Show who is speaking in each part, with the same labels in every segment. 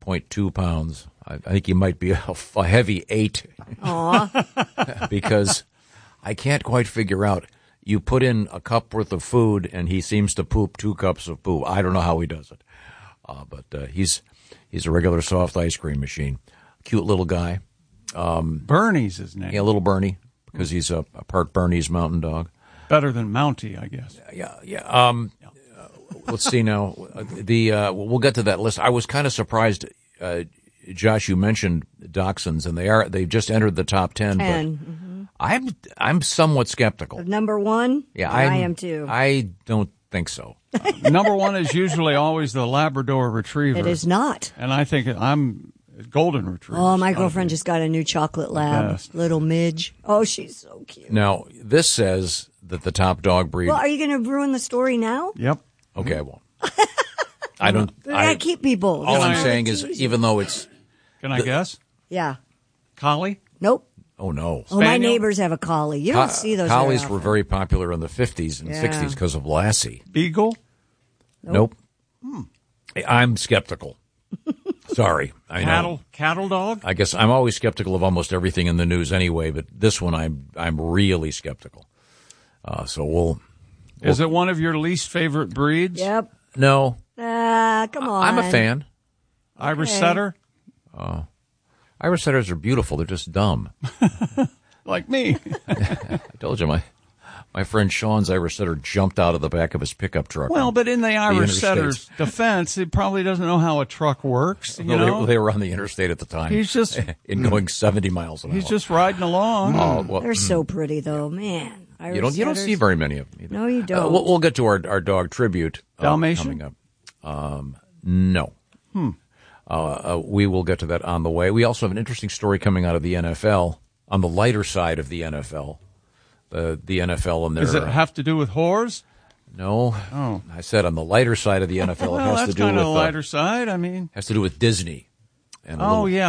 Speaker 1: 7.2 pounds. I think he might be a heavy 8.
Speaker 2: Aw.
Speaker 1: Because I can't quite figure out. You put in a cup worth of food, and he seems to poop 2 cups of poop. I don't know how he does it. But he's a regular soft ice cream machine. Cute little guy.
Speaker 3: Bernie's his name.
Speaker 1: Yeah, little Bernie, because he's a part Bernese mountain dog.
Speaker 3: Better than Mountie, I guess.
Speaker 1: Yeah. Let's see now. We'll get to that list. I was kind of surprised, Josh. You mentioned dachshunds, and they've just entered the top 10. But I'm somewhat skeptical.
Speaker 2: Number 1.
Speaker 1: Yeah,
Speaker 2: I am too.
Speaker 1: I don't think so.
Speaker 3: Number 1 is usually always the Labrador Retriever.
Speaker 2: It is not.
Speaker 3: And I think I'm Golden Retriever.
Speaker 2: Oh, my girlfriend just got a new chocolate lab, little Midge. Oh, she's so cute.
Speaker 1: Now, this says that the top dog breed.
Speaker 2: Well, are you going to ruin the story now?
Speaker 3: Yep.
Speaker 1: Okay, I won't. I don't.
Speaker 2: I keep people.
Speaker 1: All I'm saying is, even though it's.
Speaker 3: Can I guess?
Speaker 2: Yeah.
Speaker 3: Collie?
Speaker 2: Nope.
Speaker 1: Oh, no.
Speaker 2: Oh, my neighbors have a collie. You don't see those.
Speaker 1: Collies were very popular in the 50s and 60s because of Lassie.
Speaker 3: Beagle?
Speaker 1: Nope. I'm skeptical. Sorry. I know.
Speaker 3: Cattle dog?
Speaker 1: I guess I'm always skeptical of almost everything in the news anyway, but this one I'm really skeptical. So we'll.
Speaker 3: Is it one of your least favorite breeds?
Speaker 2: Yep.
Speaker 1: No.
Speaker 2: Come on.
Speaker 1: I'm a fan.
Speaker 3: Irish setter?
Speaker 1: Irish setters are beautiful. They're just dumb.
Speaker 3: Like me.
Speaker 1: I told you, my friend Sean's Irish setter jumped out of the back of his pickup truck.
Speaker 3: Well, but in the Irish setter's defense, he probably doesn't know how a truck works. You know?
Speaker 1: They were on the interstate at the time.
Speaker 3: He's just
Speaker 1: going 70 miles an hour.
Speaker 3: He's just riding along.
Speaker 1: Oh, well,
Speaker 2: they're so pretty, though, man.
Speaker 1: You don't see very many of them either.
Speaker 2: No, you don't.
Speaker 1: We'll get to our dog tribute
Speaker 3: Dalmatian
Speaker 1: coming up. No. We will get to that on the way. We also have an interesting story coming out of the NFL on the lighter side of the NFL. The NFL and their.
Speaker 3: Does it have to do with whores?
Speaker 1: No.
Speaker 3: Oh.
Speaker 1: I said on the lighter side of the NFL.
Speaker 3: Well,
Speaker 1: it has
Speaker 3: that's
Speaker 1: to do
Speaker 3: kind
Speaker 1: with
Speaker 3: of the lighter side. I mean,
Speaker 1: has to do with Disney. And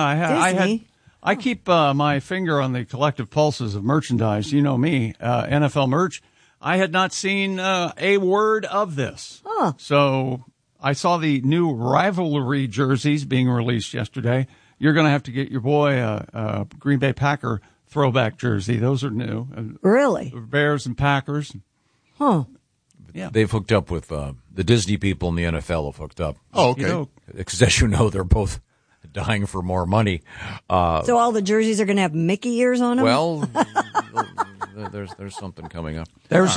Speaker 3: I keep my finger on the collective pulses of merchandise. You know me, NFL merch. I had not seen a word of this.
Speaker 2: Huh.
Speaker 3: So I saw the new rivalry jerseys being released yesterday. You're going to have to get your boy a Green Bay Packer throwback jersey. Those are new.
Speaker 2: Really?
Speaker 3: Bears and Packers.
Speaker 2: Huh.
Speaker 3: Yeah.
Speaker 1: They've hooked up with the Disney people and the NFL have hooked up.
Speaker 4: Oh, okay.
Speaker 1: Because as you know, they're both dying for more money.
Speaker 2: So all the jerseys are going to have Mickey ears on them?
Speaker 1: Well, there's something coming up.
Speaker 3: There's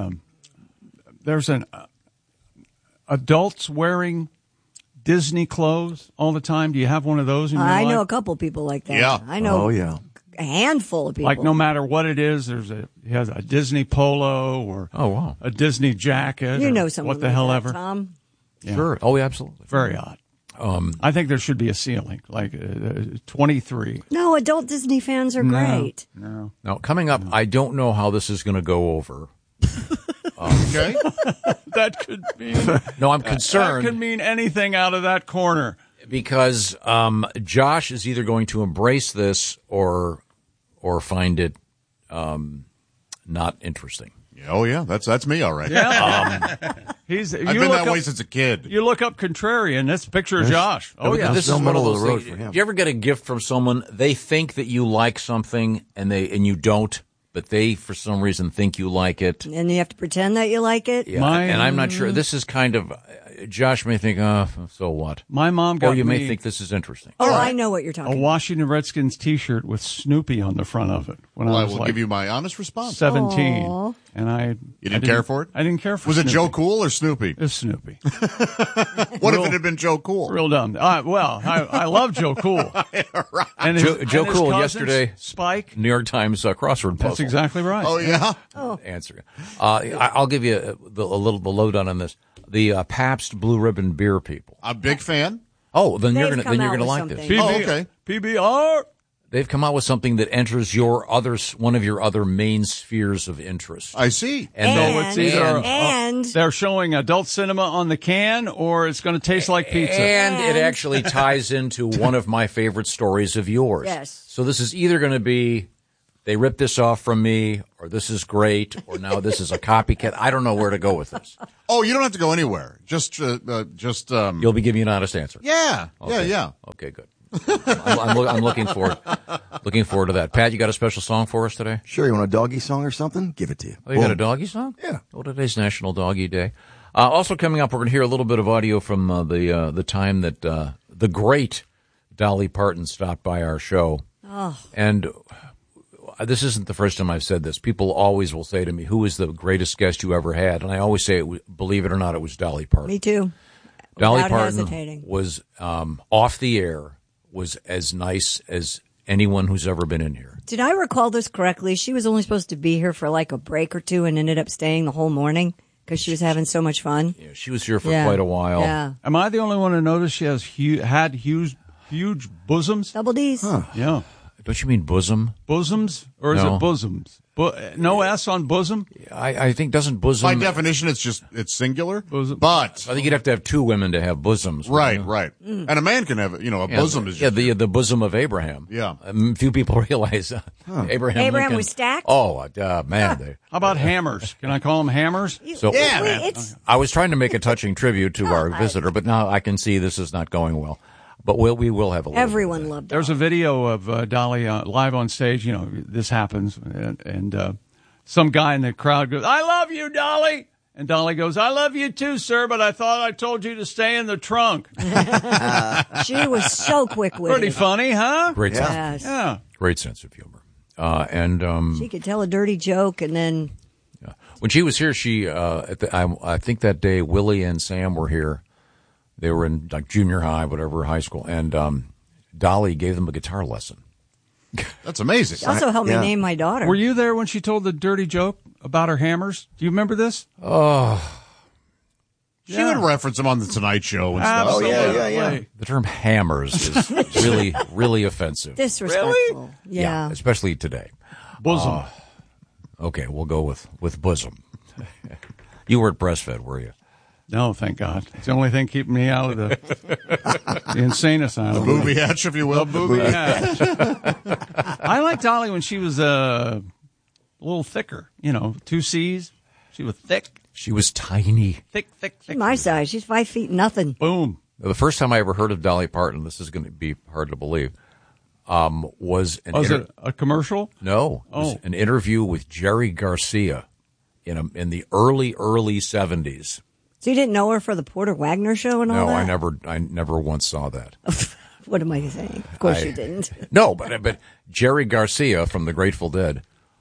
Speaker 3: an adults wearing Disney clothes all the time. Do you have one of those in your life?
Speaker 2: I know a couple people like that.
Speaker 4: Yeah.
Speaker 2: I know.
Speaker 5: Oh, yeah.
Speaker 2: A handful of people.
Speaker 3: Like no matter what it is, he has a Disney polo or a Disney jacket.
Speaker 2: You know
Speaker 3: or
Speaker 2: someone
Speaker 3: what the
Speaker 2: like
Speaker 3: hell
Speaker 2: that,
Speaker 3: ever.
Speaker 2: Tom.
Speaker 3: Yeah.
Speaker 1: Sure. Oh, yeah, absolutely.
Speaker 3: Very odd. I think there should be a ceiling, like 23.
Speaker 2: No, adult Disney fans are great.
Speaker 3: No.
Speaker 1: Now, coming up, I don't know how this is going to go over.
Speaker 4: Okay.
Speaker 3: That could be.
Speaker 1: No, I'm concerned.
Speaker 3: That could mean anything out of that corner.
Speaker 1: Because Josh is either going to embrace this or find it not interesting.
Speaker 4: Oh, yeah. That's me, all right.
Speaker 3: Yeah. I've
Speaker 4: been that way since a kid.
Speaker 3: You look up contrarian, that's a picture of Josh. Oh, yeah.
Speaker 1: This is one of
Speaker 5: middle of
Speaker 1: those
Speaker 5: the road
Speaker 1: things.
Speaker 5: for him.
Speaker 1: Do you ever get a gift from someone, they think that you like something and you don't, but they, for some reason, think you like it?
Speaker 2: And you have to pretend that you like it?
Speaker 1: Yeah, and I'm not sure. This is kind of, Josh may think, so what?
Speaker 3: My mom got
Speaker 1: Or you may
Speaker 3: me
Speaker 1: think this is interesting.
Speaker 2: Oh, I know what you're talking
Speaker 3: a
Speaker 2: about.
Speaker 3: Washington Redskins T-shirt with Snoopy on the front of it when
Speaker 4: Well,
Speaker 3: I
Speaker 4: I
Speaker 3: was
Speaker 4: will
Speaker 3: like
Speaker 4: give you my honest response.
Speaker 3: 17.
Speaker 2: Aw.
Speaker 3: And
Speaker 4: You didn't care for it?
Speaker 3: I didn't care for
Speaker 4: Was it
Speaker 3: Snoopy.
Speaker 4: Joe Cool or Snoopy?
Speaker 3: It's Snoopy.
Speaker 4: What if it had been Joe Cool?
Speaker 3: Real dumb. I love Joe Cool.
Speaker 4: Right.
Speaker 3: And
Speaker 1: Joe
Speaker 3: his
Speaker 1: Cool
Speaker 3: cousins,
Speaker 1: yesterday,
Speaker 3: Spike.
Speaker 1: New York Times crossword puzzle.
Speaker 3: That's exactly right.
Speaker 4: Oh, yeah?
Speaker 1: Answer. I'll give you the lowdown on this. The Pabst Blue Ribbon beer people.
Speaker 4: I'm a big fan.
Speaker 1: Oh, then you're
Speaker 2: They've
Speaker 1: gonna
Speaker 2: come out with
Speaker 1: like this.
Speaker 2: something.
Speaker 4: Oh, okay.
Speaker 3: PBR.
Speaker 1: They've come out with something that enters one of your other main spheres of interest.
Speaker 4: I see.
Speaker 3: It's either
Speaker 2: and
Speaker 3: they're showing adult cinema on the can, or it's going to taste like pizza.
Speaker 1: And it actually ties into one of my favorite stories of yours.
Speaker 2: Yes.
Speaker 1: So this is either going to be they ripped this off from me, or this is great, or now this is a copycat. I don't know where to go with this.
Speaker 4: Oh, you don't have to go anywhere. Just.
Speaker 1: You'll be giving an honest answer.
Speaker 4: Yeah.
Speaker 1: Okay.
Speaker 4: Yeah.
Speaker 1: Okay, good. I'm looking forward to that. Pat, you got a special song for us today?
Speaker 5: Sure. You want a doggy song or something? Give it to you.
Speaker 1: Oh, you got a doggy song?
Speaker 5: Yeah.
Speaker 1: Well, today's National Doggy Day. Also coming up, we're going to hear a little bit of audio from the time that the great Dolly Parton stopped by our show.
Speaker 2: Oh.
Speaker 1: And this isn't the first time I've said this. People always will say to me, who is the greatest guest you ever had? And I always say, believe it or not, it was Dolly Parton.
Speaker 2: Me too.
Speaker 1: Dolly
Speaker 2: Without
Speaker 1: Parton
Speaker 2: hesitating.
Speaker 1: was off the air, was as nice as anyone who's ever been in here.
Speaker 2: Did I recall this correctly? She was only supposed to be here for like a break or two and ended up staying the whole morning because she was having so much fun.
Speaker 1: Yeah, she was here for quite a while.
Speaker 2: Yeah.
Speaker 3: Am I the only one to notice she has had huge bosoms?
Speaker 2: Double D's.
Speaker 5: Huh.
Speaker 3: Yeah.
Speaker 1: Don't you mean bosom?
Speaker 3: Bosoms? Or is
Speaker 1: No.
Speaker 3: it bosoms? No S on bosom?
Speaker 1: I think doesn't bosom.
Speaker 4: By definition, it's singular.
Speaker 3: Bosom.
Speaker 4: But
Speaker 1: I think you'd have to have two women to have bosoms. wouldn't you?
Speaker 4: right. And a man can have a bosom is just
Speaker 1: the bosom of Abraham.
Speaker 4: Yeah.
Speaker 1: Few people realize Abraham Lincoln,
Speaker 2: was stacked?
Speaker 1: Oh, man.
Speaker 3: How about hammers? Can I call them hammers?
Speaker 1: So
Speaker 4: Yeah,
Speaker 2: Wait,
Speaker 4: man.
Speaker 2: it's
Speaker 1: I was trying to make a touching tribute to our visitor, but now I can see this is not going well. But we will have a little
Speaker 2: everyone
Speaker 1: bit of
Speaker 2: loved it.
Speaker 3: There's a video of Dolly live on stage. You know, this happens. And some guy in the crowd goes, "I love you, Dolly." And Dolly goes, "I love you too, sir, but I thought I told you to stay in the trunk."
Speaker 2: She was so quick-witted.
Speaker 3: Pretty funny, huh?
Speaker 1: great sense,
Speaker 2: Yes.
Speaker 3: Yeah.
Speaker 1: great sense of humor. And
Speaker 2: She could tell a dirty joke and then
Speaker 1: when she was here, I think that day Willie and Sam were here. They were in like junior high, whatever, high school, and Dolly gave them a guitar lesson.
Speaker 4: That's amazing.
Speaker 2: she also helped me
Speaker 5: Yeah.
Speaker 2: name my daughter.
Speaker 3: Were you there when she told the dirty joke about her hammers? Do you remember this?
Speaker 4: She would reference him on the Tonight Show and stuff.
Speaker 3: Absolutely.
Speaker 5: yeah.
Speaker 1: The term hammers is really, really offensive.
Speaker 2: Disrespectful. Yeah.
Speaker 1: Especially today.
Speaker 3: Bosom.
Speaker 1: Okay, we'll go with bosom. You weren't breastfed, were you?
Speaker 3: No, thank God. It's the only thing keeping me out of the insane asylum.
Speaker 4: Booby hatch, if you will.
Speaker 3: Booby hatch. I liked Dolly when she was a little thicker. 2 C's. She was thick.
Speaker 1: She was tiny.
Speaker 3: Thick.
Speaker 2: My size. She's 5 feet nothing.
Speaker 3: Boom.
Speaker 1: The first time I ever heard of Dolly Parton, this is going to be hard to believe, was
Speaker 3: Was it a commercial?
Speaker 1: No, it was an interview with Jerry Garcia in the early 70s.
Speaker 2: So you didn't know her for the Porter Wagner show and all
Speaker 1: No,
Speaker 2: that?
Speaker 1: I never once saw that.
Speaker 2: What am I saying? Of course you didn't.
Speaker 1: No, but Jerry Garcia from the Grateful Dead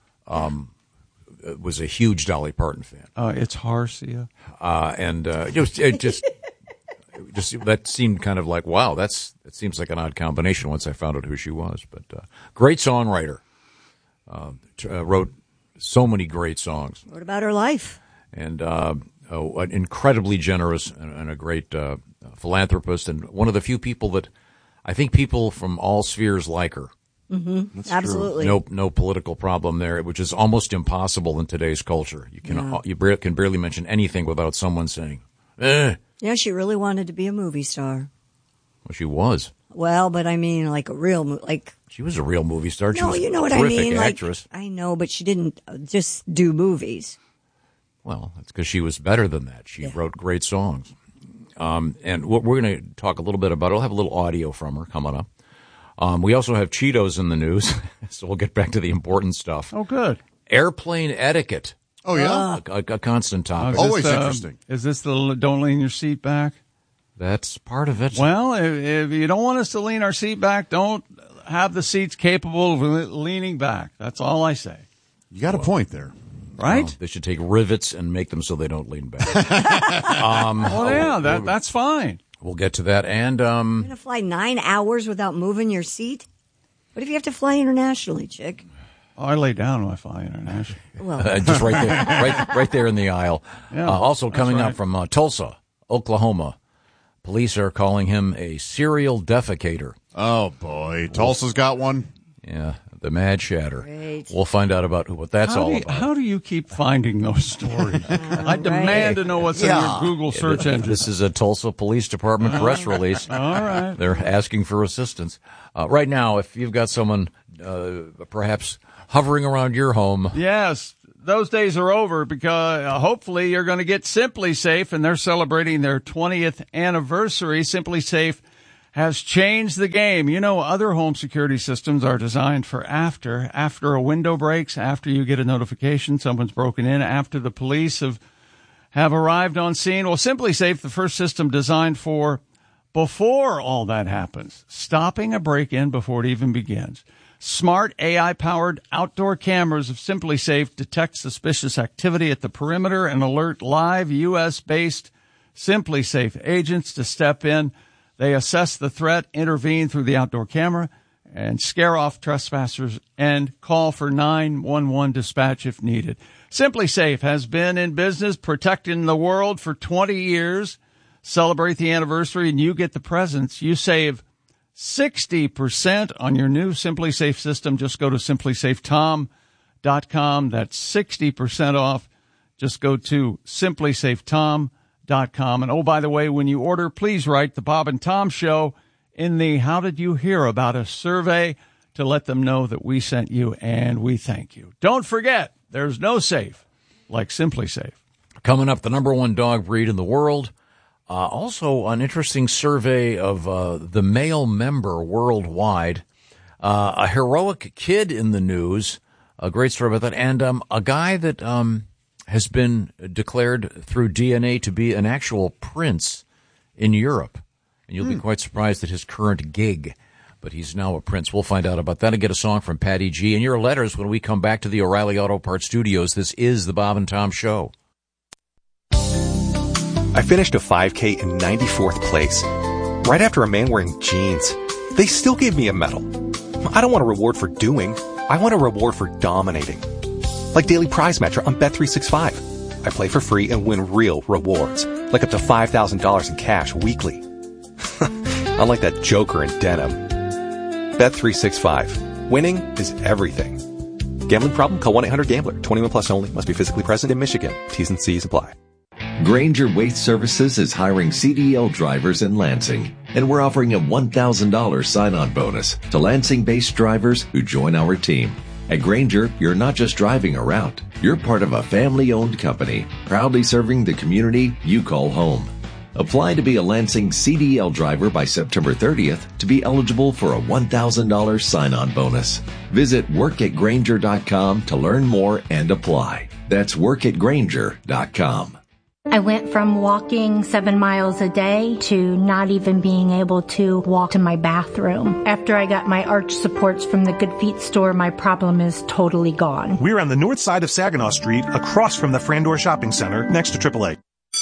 Speaker 1: was a huge Dolly Parton fan.
Speaker 3: It's Harcia.
Speaker 1: And it just that seemed kind of like, wow, it seems like an odd combination once I found out who she was. But great songwriter, wrote so many great songs,
Speaker 2: What about her life?
Speaker 1: and an incredibly generous and a great philanthropist, and one of the few people that I think people from all spheres like her.
Speaker 2: Absolutely.
Speaker 1: No political problem there, which is almost impossible in today's culture. You can barely mention anything without someone saying, "Eh."
Speaker 2: Yeah, she really wanted to be a movie star.
Speaker 1: Well, she was.
Speaker 2: Well, but I mean, like a real, like.
Speaker 1: She was a real movie star. She
Speaker 2: No,
Speaker 1: was
Speaker 2: you know
Speaker 1: a
Speaker 2: what I
Speaker 1: terrific
Speaker 2: mean.
Speaker 1: actress.
Speaker 2: Like, I know, but she didn't just do movies.
Speaker 1: Well, that's because she was better than that. She wrote great songs. And what we're going to talk a little bit about, I'll have a little audio from her coming up. We also have Cheetos in the news, so we'll get back to the important stuff.
Speaker 3: Oh, good.
Speaker 1: Airplane etiquette,
Speaker 4: Oh, yeah?
Speaker 1: a constant topic.
Speaker 4: Always interesting.
Speaker 3: Is this the don't lean your seat back?
Speaker 1: That's part of it.
Speaker 3: Well, if you don't want us to lean our seat back, don't have the seats capable of leaning back. That's all I say.
Speaker 4: You got a point there.
Speaker 3: Right?
Speaker 1: They should take rivets and make them so they don't lean back.
Speaker 3: That's fine.
Speaker 1: We'll get to that. And
Speaker 2: You're going to fly 9 hours without moving your seat? What if you have to fly internationally, chick?
Speaker 3: Oh, I lay down when I fly international.
Speaker 2: Well,
Speaker 1: just right there, right there in the aisle.
Speaker 3: Yeah,
Speaker 1: also coming
Speaker 3: that's
Speaker 1: up from Tulsa, Oklahoma. Police are calling him a serial defecator.
Speaker 4: Oh, boy. Tulsa's got one.
Speaker 1: Yeah, The Mad Shatter.
Speaker 2: Great.
Speaker 1: We'll find out about what that's all about.
Speaker 3: How do you keep finding those stories? I demand to know what's in your Google search engine.
Speaker 1: This is a Tulsa Police Department press release.
Speaker 3: All right.
Speaker 1: They're asking for assistance. Right now, if you've got someone perhaps hovering around your home.
Speaker 3: Yes, those days are over because hopefully you're going to get Simply Safe, and they're celebrating their 20th anniversary. Simply Safe has changed the game. You know, other home security systems are designed for after a window breaks, after you get a notification someone's broken in, after the police have arrived on scene. Well, Simply Safe, the first system designed for before all that happens, stopping a break-in before it even begins. Smart AI-powered outdoor cameras of Simply Safe detect suspicious activity at the perimeter and alert live U.S.-based Simply Safe agents to step in. They assess the threat, intervene through the outdoor camera, and scare off trespassers and call for 911 dispatch if needed. Simply Safe has been in business protecting the world for 20 years. Celebrate the anniversary and you get the presents. You save 60% on your new Simply Safe system. Just go to simplysafetom.com. That's 60% off. Just go to simplysafetom.com. And oh, by the way, when you order, please write the Bob and Tom Show in the How Did You Hear About Us survey to let them know that we sent you and we thank you. Don't forget, there's no safe like Simply Safe.
Speaker 1: Coming up, the number one dog breed in the world. Also, an interesting survey of the male member worldwide. A heroic kid in the news. A great story about that. And a guy that has been declared through DNA to be an actual prince in Europe. And you'll be quite surprised at his current gig. But he's now a prince. We'll find out about that and get a song from Patty G. And your letters when we come back to the O'Reilly Auto Parts Studios. This is the Bob and Tom Show.
Speaker 6: I finished a 5K in 94th place, right after a man wearing jeans. They still gave me a medal. I don't want a reward for doing. I want a reward for dominating. Like Daily Prize Matcher on Bet365. I play for free and win real rewards, like up to $5,000 in cash weekly. Unlike that joker in denim. Bet365. Winning is everything. Gambling problem? Call 1-800-GAMBLER. 21 plus only. Must be physically present in Michigan. T's and C's apply.
Speaker 7: Grainger Waste Services is hiring CDL drivers in Lansing, and we're offering a $1,000 sign-on bonus to Lansing-based drivers who join our team. At Grainger, you're not just driving a route. You're part of a family-owned company, proudly serving the community you call home. Apply to be a Lansing CDL driver by September 30th to be eligible for a $1,000 sign-on bonus. Visit workatgrainger.com to learn more and apply. That's workatgrainger.com.
Speaker 8: I went from walking 7 miles a day to not even being able to walk to my bathroom. After I got my arch supports from the Good Feet store, my problem is totally gone.
Speaker 9: We're on the north side of Saginaw Street, across from the Frandor Shopping Center, next to AAA.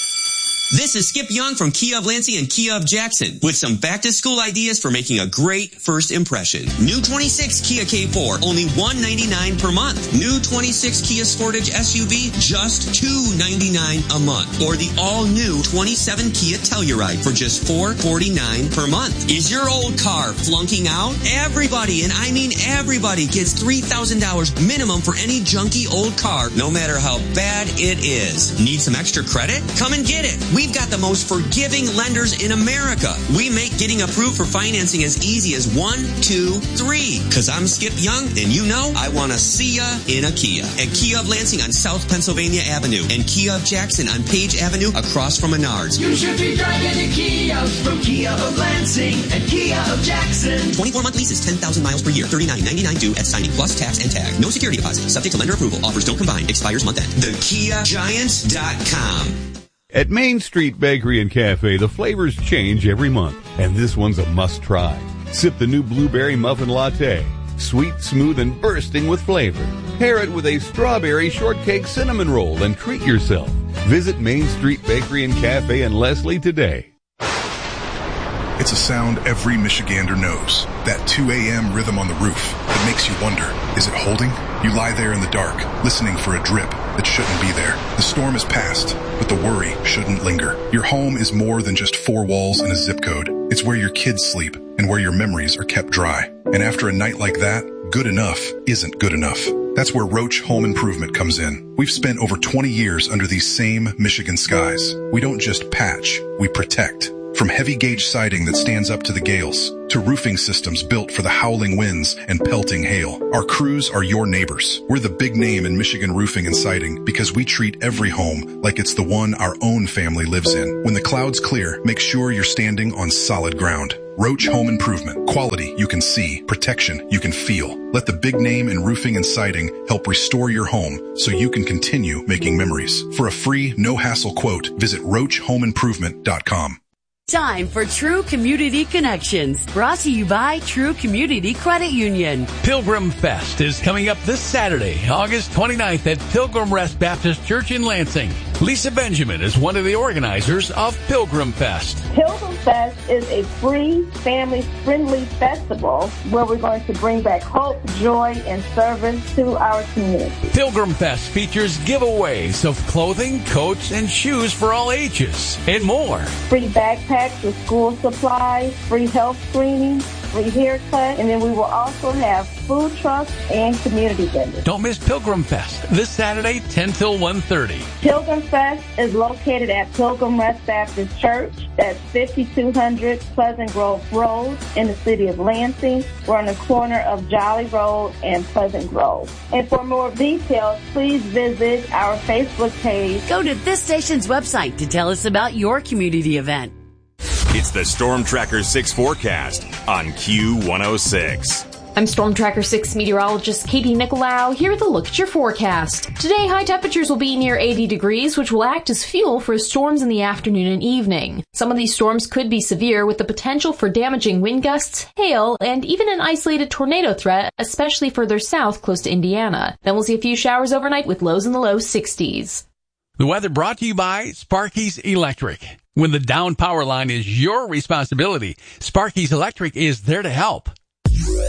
Speaker 10: This is Skip Young from Kia of Lansing and Kia of Jackson with some back-to-school ideas for making a great first impression. New 26 Kia K4, only $199 per month. New 26 Kia Sportage SUV, just $299 a month. Or the all-new 27 Kia Telluride for just $449 per month. Is your old car flunking out? Everybody, and I mean everybody, gets $3,000 minimum for any junky old car, no matter how bad it is. Need some extra credit? Come and get it. We've got the most forgiving lenders in America. We make getting approved for financing as easy as 1, 2, 3. Cause I'm Skip Young, and you know I want to see ya in a Kia. At Kia of Lansing on South Pennsylvania Avenue and Kia of Jackson on Page Avenue across from Menards.
Speaker 11: You should be driving a Kia from Kia of Lansing and Kia of Jackson.
Speaker 10: 24-month lease is 10,000 miles per year. $39.99 due at signing plus tax and tag. No security deposit. Subject to lender approval. Offers don't combine. Expires month end. TheKiaGiants.com.
Speaker 12: At Main Street Bakery and Cafe, the flavors change every month, and this one's a must-try. Sip the new blueberry muffin latte. Sweet, smooth, and bursting with flavor. Pair it with a strawberry shortcake cinnamon roll and treat yourself. Visit Main Street Bakery and Cafe in Leslie today.
Speaker 13: It's a sound every Michigander knows. That 2 a.m. rhythm on the roof that makes you wonder, is it holding? You lie there in the dark, listening for a drip that shouldn't be there. The storm is past, but the worry shouldn't linger. Your home is more than just 4 walls and a zip code. It's where your kids sleep and where your memories are kept dry. And after a night like that, good enough isn't good enough. That's where Roach Home Improvement comes in. We've spent over 20 years under these same Michigan skies. We don't just patch, we protect. From heavy gauge siding that stands up to the gales, to roofing systems built for the howling winds and pelting hail. Our crews are your neighbors. We're the big name in Michigan roofing and siding because we treat every home like it's the one our own family lives in. When the clouds clear, make sure you're standing on solid ground. Roach Home Improvement. Quality you can see. Protection you can feel. Let the big name in roofing and siding help restore your home so you can continue making memories. For a free, no-hassle quote, visit RoachHomeImprovement.com.
Speaker 14: Time for True Community Connections, brought to you by True Community Credit Union.
Speaker 15: Pilgrim Fest is coming up this Saturday, August 29th at Pilgrim Rest Baptist Church in Lansing. Lisa Benjamin is one of the organizers of Pilgrim Fest.
Speaker 16: Pilgrim Fest is a free, family-friendly festival where we're going to bring back hope, joy, and service to our community.
Speaker 15: Pilgrim Fest features giveaways of clothing, coats, and shoes for all ages, and more.
Speaker 16: Free backpacks with school supplies, free health screening, free haircut, and then we will also have food trucks and community vendors.
Speaker 15: Don't miss Pilgrim Fest this Saturday, 10 till 1:30.
Speaker 16: Pilgrim Fest is located at Pilgrim Rest Baptist Church. That's 5200 Pleasant Grove Road in the city of Lansing. We're on the corner of Jolly Road and Pleasant Grove. And for more details, please visit our Facebook page.
Speaker 14: Go to this station's website to tell us about your community event.
Speaker 17: It's the Storm Tracker 6 forecast on Q106.
Speaker 18: I'm Storm Tracker 6 meteorologist Katie Nicolau. Here with a look at your forecast. Today, high temperatures will be near 80 degrees, which will act as fuel for storms in the afternoon and evening. Some of these storms could be severe, with the potential for damaging wind gusts, hail, and even an isolated tornado threat, especially further south close to Indiana. Then we'll see a few showers overnight with lows in the low 60s.
Speaker 15: The weather brought to you by Sparky's Electric. When the down power line is your responsibility, Sparky's Electric is there to help.